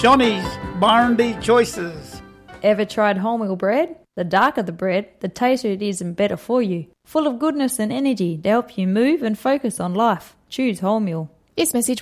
Shonny's Barndy Choices. Ever tried wholemeal bread? The darker the bread, the tastier it is and better for you. Full of goodness and energy to help you move and focus on life. Choose wholemeal. This message